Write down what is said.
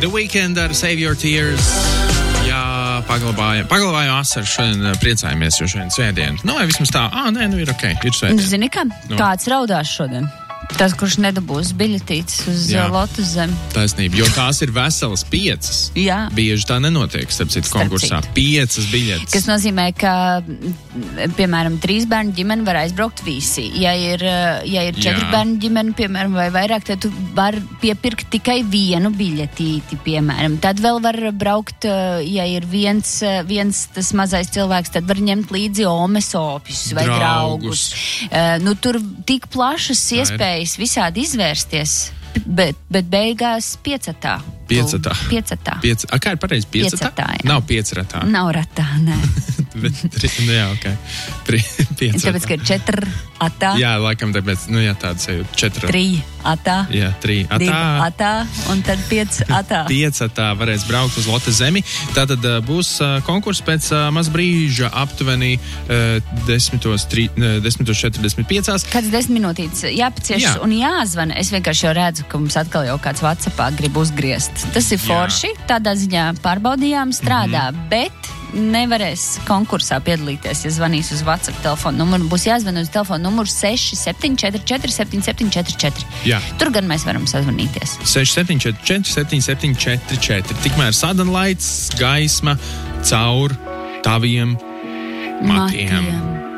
The Weeknd ar Save Your Tears. Jā, paglabājam asaru šodien, priecājamies, jo šodien svētdien. Nu, vai vismaz tā, ir ok, ir svētdien. Zini, kā? Kāds raudās šodien? Tas, kurš nedabūs biļetītes uz Lotus zemi. Taisnība, jo tās ir veselas 5. Jā. Bieži tā nenotiek, starp citu konkursā. 5 biļetes. Kas nozīmē, ka, piemēram, 3 bērnu ģimeni var aizbraukt visi. Ja ir 4 bērnu ģimeni, piemēram, vai vairāk, tad tu var piepirkt tikai vienu biļetīti, piemēram. Tad vēl var braukt, ja ir viens tas mazais cilvēks, tad var ņemt līdzi omes opis vai draugus. Tur tik plašas iespējas visādi izvērsties, bet beigās 5. Kā ir pareizi? 5? Nav 5 ratā. Nav ratā, nē. Jā, ok. 5. Tāpēc, ka ir 4 atā. Jā, laikam tāpēc, tāds jau 4. 3 atā. Jā, 3 atā. 2 atā un tad 5 atā. 5 atā varēs braukt uz Lotus zemi. Tātad būs konkurss pēc maz brīža aptuveni 10:45. Kāds 10 minūtītes jāpacieš un jāzvana. Es vienkārši jau redzu, ka mums atkal jau kāds WhatsAppā grib uzgriezt. Tas ir forši, tādā ziņā pārbaudījām, strādā, bet nevarēs konkursā piedalīties, ja zvanīs uz WhatsApp telefonu numuru. Būs jāzvana uz telefonu numuru 6744 7744. Jā. Tur gan mēs varam sazvanīties. 6744 7744. Tikmēr sadanlaids gaisma caur taviem matiem.